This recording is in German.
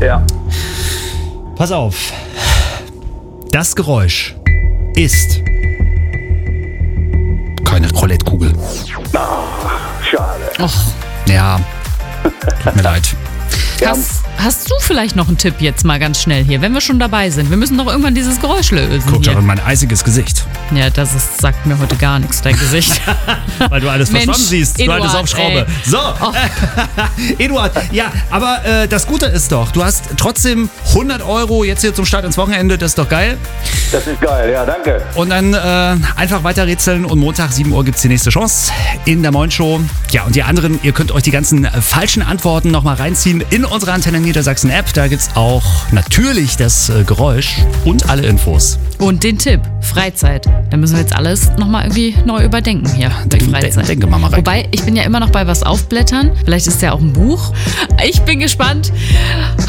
Ja. Pass auf. Das Geräusch ist keine Roulette-Kugel. Schade. Och, Ja, tut mir leid. hast du vielleicht noch einen Tipp jetzt mal ganz schnell hier, wenn wir schon dabei sind? Wir müssen doch irgendwann dieses Geräusch lösen. Guck doch hier. in mein eisiges Gesicht. Ja, sagt mir heute gar nichts, dein Gesicht. Weil du alles Mensch, verschwommen siehst. Du Eduard, alte Saufschraube. ey. So, Eduard, ja, aber das Gute ist doch, du hast trotzdem 100 Euro jetzt hier zum Start ins Wochenende. Das ist doch geil. Das ist geil, ja, danke. Und dann einfach weiter rätseln und Montag 7 Uhr gibt es die nächste Chance in der Moin Show. Ja, und die anderen, ihr könnt euch die ganzen falschen Antworten nochmal reinziehen in unsere Antenne Niedersachsen App. Da gibt es auch natürlich das Geräusch und alle Infos. Und den Tipp, Freizeit. Da müssen wir jetzt alles nochmal irgendwie neu überdenken hier bei Freizeit. Denke mal rein. Wobei, ich bin ja immer noch bei was aufblättern. Vielleicht ist ja auch ein Buch. Ich bin gespannt.